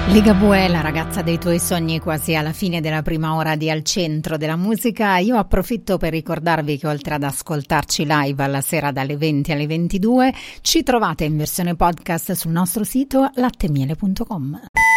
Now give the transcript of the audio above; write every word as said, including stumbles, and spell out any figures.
Ligabue, la ragazza dei tuoi sogni, quasi alla fine della prima ora di Al Centro della Musica. Io approfitto per ricordarvi che oltre ad ascoltarci live alla sera dalle venti alle ventidue, ci trovate in versione podcast sul nostro sito lattemiele punto com.